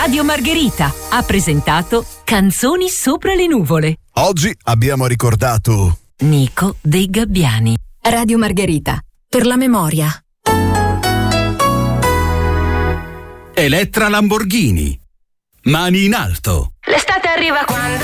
Radio Margherita ha presentato Canzoni sopra le nuvole. Oggi abbiamo ricordato Nico dei Gabbiani. Radio Margherita, per la memoria. Elettra Lamborghini. Mani in alto. L'estate arriva quando